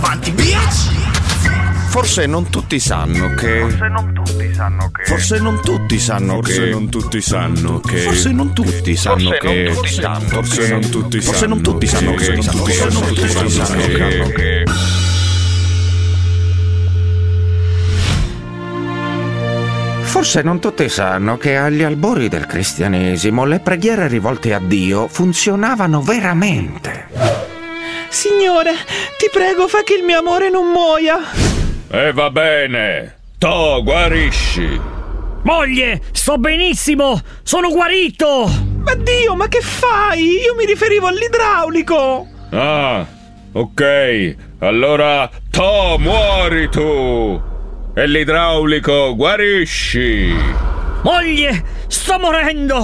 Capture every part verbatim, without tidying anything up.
Avanti, bitch! Forse non tutti sanno che. Forse non tutti sanno che. Forse non tutti sanno Forse che. non tutti sanno che. Forse non tutti sanno che. Forse non tutti sanno. Forse non tutti sanno che. Forse non tutti sanno che. Forse non tutti sanno che agli albori del cristianesimo le preghiere rivolte a Dio funzionavano veramente. Signore, ti prego, fa che il mio amore non muoia. E eh, va bene. To, guarisci. Moglie, sto benissimo. Sono guarito. Ma Dio, ma che fai? Io mi riferivo all'idraulico. Ah, ok. Allora, to, muori tu. E l'idraulico guarisci. Moglie, sto morendo.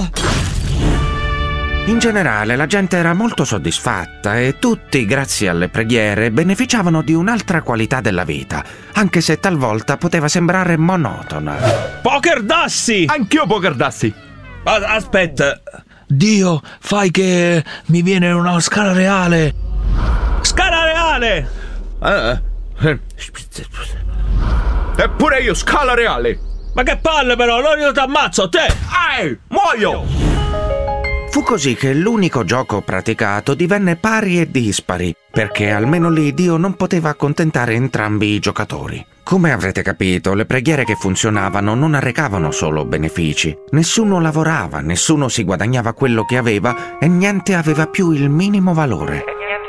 In generale la gente era molto soddisfatta e tutti, grazie alle preghiere, beneficiavano di un'altra qualità della vita, anche se talvolta poteva sembrare monotona. Poker Dassi! Anch'io Poker Dassi. A- aspetta. Dio, fai che mi viene una scala reale. Scala reale! Eh, eh. Eppure io, scala reale. Ma che palle però, allora io ti ammazzo, te! Ehi, muoio! Fu così che l'unico gioco praticato divenne pari e dispari, perché almeno lì Dio non poteva accontentare entrambi i giocatori. Come avrete capito, le preghiere che funzionavano non arrecavano solo benefici. Nessuno lavorava, nessuno si guadagnava quello che aveva e niente aveva più il minimo valore.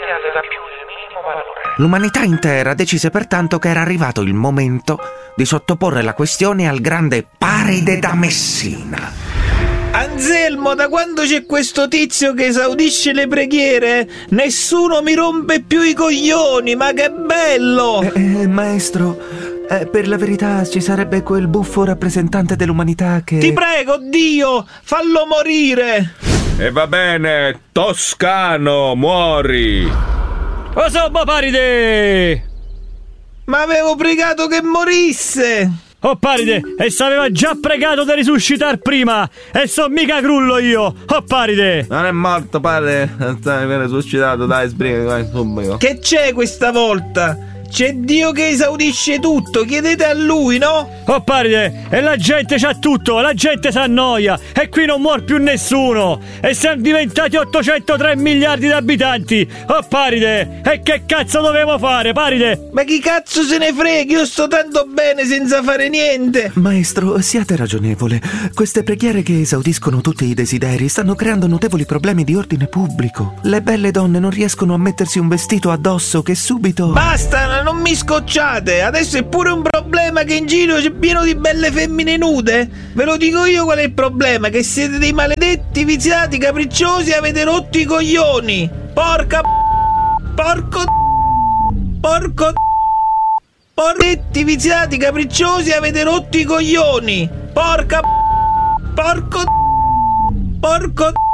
L'umanità intera decise pertanto che era arrivato il momento di sottoporre la questione al grande Paride da Messina. Anselmo, da quando c'è questo tizio che esaudisce le preghiere, nessuno mi rompe più i coglioni, ma che bello! Eh, eh, maestro, eh, per la verità ci sarebbe quel buffo rappresentante dell'umanità che... Ti prego, Dio, fallo morire! E va bene, Toscano, muori. Osomma Paride! Ma avevo pregato che morisse! Oh Paride, e s'aveva già pregato di risuscitare prima! E so mica grullo io! Oh Paride! Non è morto, padre. Viene suscitato, dai, sbriga subito. Che c'è questa volta? C'è Dio che esaudisce tutto, chiedete a lui, no? Oh Paride, e la gente c'ha tutto, la gente s'annoia, e qui non muore più nessuno! E siamo diventati ottocentotre miliardi di abitanti! Oh Paride, e che cazzo dobbiamo fare, Paride? Ma chi cazzo se ne frega, io sto tanto bene senza fare niente! Maestro, siate ragionevole. Queste preghiere che esaudiscono tutti i desideri stanno creando notevoli problemi di ordine pubblico. Le belle donne non riescono a mettersi un vestito addosso che subito... Basta, non mi scocciate! Adesso è pure un problema che in giro c'è pieno di belle femmine nude? Ve lo dico io qual è il problema, che siete dei maledetti, viziati, capricciosi e avete rotto i coglioni! Porca... Porco... Porco... Porretti, viziati, capricciosi e avete rotto i coglioni! Porca... Porco... Porco...